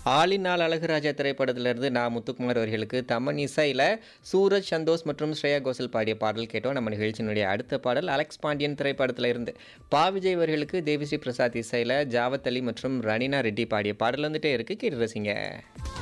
ஆலினால் அழகுராஜா திரைப்படத்திலிருந்து நான் முத்துக்குமார் அவர்களுக்கு தமன் இசையில் சூரஜ் சந்தோஷ் மற்றும் ஸ்ரேயா கோஷல் பாடிய பாடல் கேட்டோம். நம்ம நிகழ்ச்சியினுடைய அடுத்த பாடல் அலெக்ஸ் பாண்டியன் திரைப்படத்தில் இருந்து விஜய் அவர்களுக்கு தேவிஸ்ரீ பிரசாத் இசையில் ஜாவத் அலி மற்றும் ரணினா ரெட்டி பாடிய பாடல் வந்துட்டே இருக்கு, கேட்டு ரசிங்க.